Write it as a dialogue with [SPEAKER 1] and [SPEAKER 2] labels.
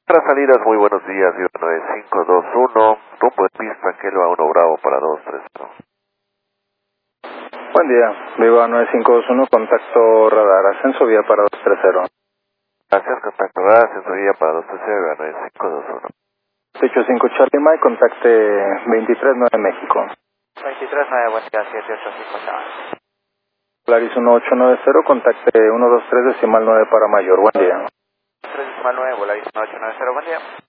[SPEAKER 1] Para salidas, muy buenos días, Viva 9521, rumbo de pista, Kilo a 1 Bravo para 230.
[SPEAKER 2] Buen día, Viva 9521, contacto radar, ascenso vía para 230.
[SPEAKER 1] Gracias, contacto radar, ascenso vía para 230, Viva 9521.
[SPEAKER 2] 85 Charlie Mike, contacte 239 México.
[SPEAKER 3] 239, buen día, 785 Charlie.
[SPEAKER 2] Polaris 1890, contacte 123 decimal 9 para mayor, buen día.
[SPEAKER 3] 3 decimal 9, Volaris 1890, buen día.